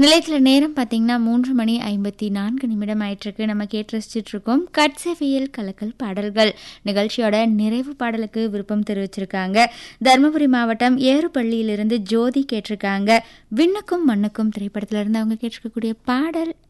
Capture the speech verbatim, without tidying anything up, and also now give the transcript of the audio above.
நிலையத்தில் நேரம் பார்த்தீங்கன்னா மூன்று மணி ஐம்பத்தி நான்கு நிமிடம் ஆயிட்டிருக்கு. நம்ம கேட்டு ரசிச்சுட்டு இருக்கோம் கட்செவியல் கலக்கல் பாடல்கள் நிகழ்ச்சியோட நிறைவு பாடலுக்கு விருப்பம் தெரிவிச்சிருக்காங்க. தருமபுரி மாவட்டம் ஏறுபள்ளியிலிருந்து ஜோதி கேட்டிருக்காங்க. விண்ணுக்கும் மண்ணுக்கும் திரைப்படத்துல இருந்து அவங்க கேட்டிருக்கக்கூடிய பாடல்